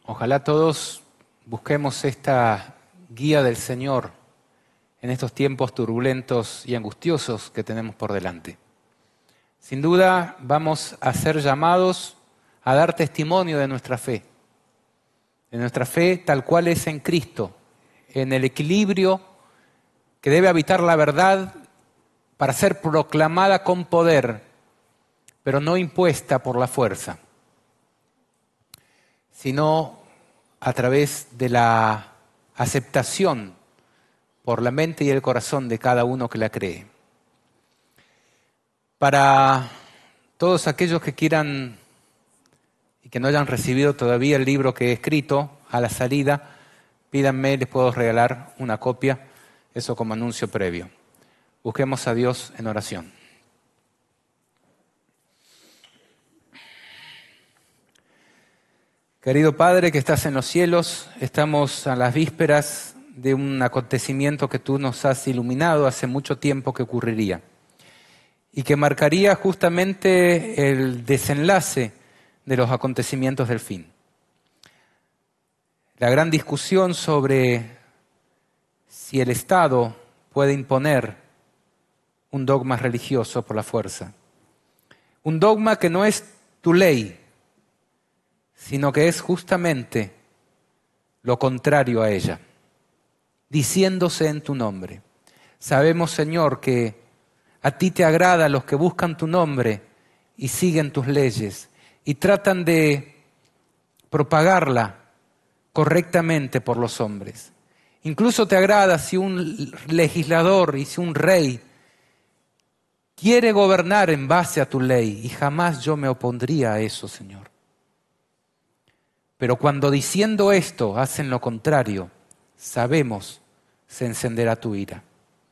Ojalá todos busquemos esta guía del Señor en estos tiempos turbulentos y angustiosos que tenemos por delante. Sin duda vamos a ser llamados a dar testimonio de nuestra fe tal cual es en Cristo, en el equilibrio que debe habitar la verdad para ser proclamada con poder, pero no impuesta por la fuerza, sino a través de la aceptación por la mente y el corazón de cada uno que la cree. Para todos aquellos que quieran y que no hayan recibido todavía el libro que he escrito, a la salida, pídanme, les puedo regalar una copia, eso como anuncio previo. Busquemos a Dios en oración. Querido Padre que estás en los cielos, estamos a las vísperas de un acontecimiento que tú nos has iluminado hace mucho tiempo que ocurriría y que marcaría justamente el desenlace de los acontecimientos del fin. La gran discusión sobre si el Estado puede imponer un dogma religioso por la fuerza. Un dogma que no es tu ley, sino que es justamente lo contrario a ella, diciéndose en tu nombre. Sabemos, Señor, que a ti te agrada los que buscan tu nombre y siguen tus leyes y tratan de propagarla correctamente por los hombres. Incluso te agrada si un legislador y si un rey quiere gobernar en base a tu ley, y jamás yo me opondría a eso, Señor. Pero cuando diciendo esto hacen lo contrario, sabemos se encenderá tu ira.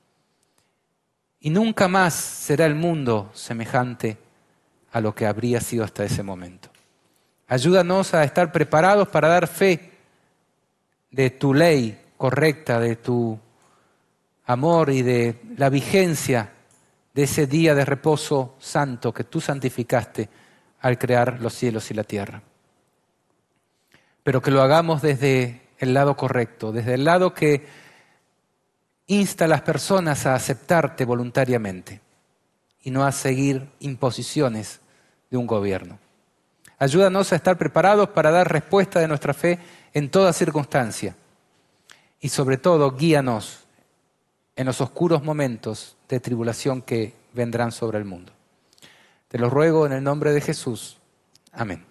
Y nunca más será el mundo semejante a lo que habría sido hasta ese momento. Ayúdanos a estar preparados para dar fe de tu ley correcta, de tu amor y de la vigencia de ese día de reposo santo que tú santificaste al crear los cielos y la tierra. Pero que lo hagamos desde el lado correcto, desde el lado que insta a las personas a aceptarte voluntariamente y no a seguir imposiciones de un gobierno. Ayúdanos a estar preparados para dar respuesta de nuestra fe en toda circunstancia y sobre todo guíanos en los oscuros momentos de tribulación que vendrán sobre el mundo. Te lo ruego en el nombre de Jesús. Amén.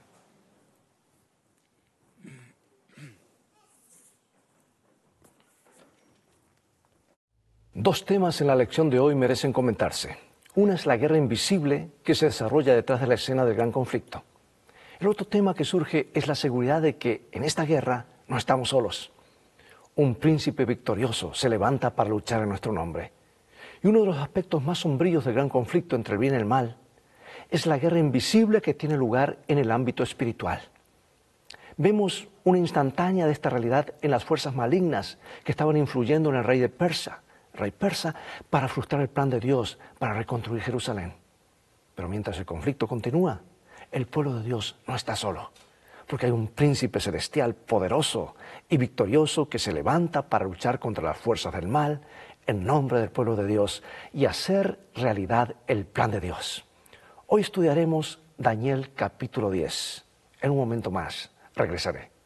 Dos temas en la lección de hoy merecen comentarse. Una es la guerra invisible que se desarrolla detrás de la escena del gran conflicto. El otro tema que surge es la seguridad de que en esta guerra no estamos solos. Un príncipe victorioso se levanta para luchar en nuestro nombre. Y uno de los aspectos más sombríos del gran conflicto entre el bien y el mal es la guerra invisible que tiene lugar en el ámbito espiritual. Vemos una instantánea de esta realidad en las fuerzas malignas que estaban influyendo en el rey persa, para frustrar el plan de Dios para reconstruir Jerusalén. Pero mientras el conflicto continúa, el pueblo de Dios no está solo, porque hay un príncipe celestial poderoso y victorioso que se levanta para luchar contra las fuerzas del mal en nombre del pueblo de Dios y hacer realidad el plan de Dios. Hoy estudiaremos Daniel capítulo 10. En un momento más regresaré.